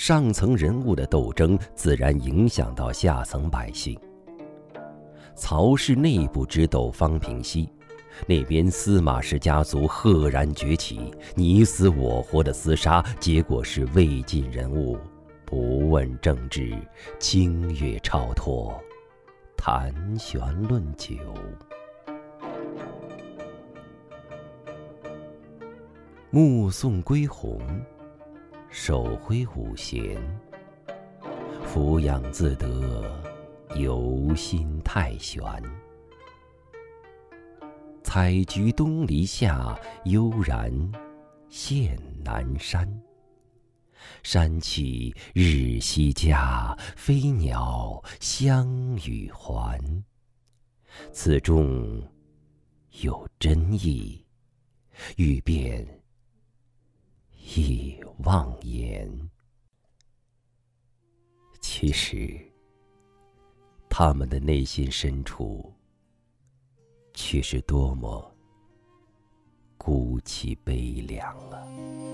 上层人物的斗争自然影响到下层百姓。曹氏内部之斗方平息，那边司马氏家族赫然崛起，你死我活的厮杀，结果是魏晋人物不问政治，清月超脱，谈玄论酒。目送归鸿，手挥五弦，俯仰自得，游心太玄。采菊东篱下，悠然见南山。山气日夕佳，飞鸟相与还。此中有真意，欲辨亦忘言。其实，他们的内心深处，却是多么孤凄悲凉啊！